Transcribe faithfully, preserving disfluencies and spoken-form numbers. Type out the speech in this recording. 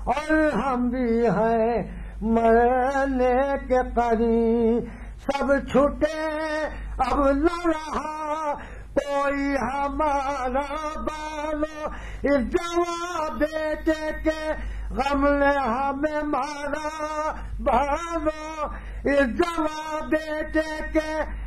और हम भी हैं मरने के करीब। सब छूटे अब न रहा कोई हमारा बालो, इस जवां बेटे के गम ने हमें मारा भालो, इस जवां बेटे के